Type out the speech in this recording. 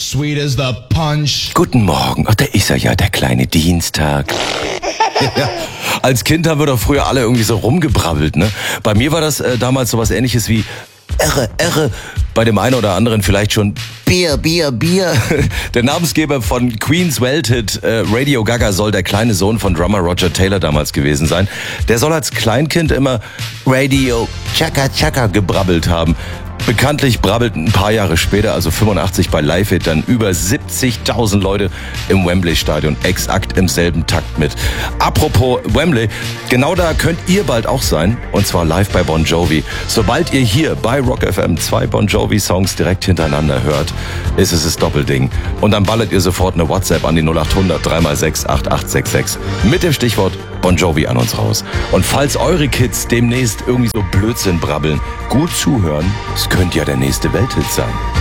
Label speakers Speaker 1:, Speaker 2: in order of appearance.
Speaker 1: sweet as the punch.
Speaker 2: Guten Morgen. Ach, da ist er ja, der kleine Dienstag. Ja, als Kind haben wir doch früher alle irgendwie so rumgebrabbelt, ne? Bei mir war das damals sowas Ähnliches wie Irre. Bei dem einen oder anderen vielleicht schon Bier. Der Namensgeber von Queens Welthit Radio Gaga soll der kleine Sohn von Drummer Roger Taylor damals gewesen sein. Der soll als Kleinkind immer Radio Chaka gebrabbelt haben. Bekanntlich brabbelten ein paar Jahre später, also 85 bei Live It, dann über 70.000 Leute im Wembley-Stadion exakt im selben Takt mit. Apropos Wembley, genau da könnt ihr bald auch sein, und zwar live bei Bon Jovi. Sobald ihr hier bei Rock FM 2 Bon Jovi-Songs direkt hintereinander hört, ist es das Doppelding. Und dann ballert ihr sofort eine WhatsApp an die 0800 3x6 8866 mit dem Stichwort Bon Jovi an uns raus. Und falls eure Kids demnächst irgendwie so Blödsinn brabbeln, gut zuhören, es könnte ja der nächste Welthit sein.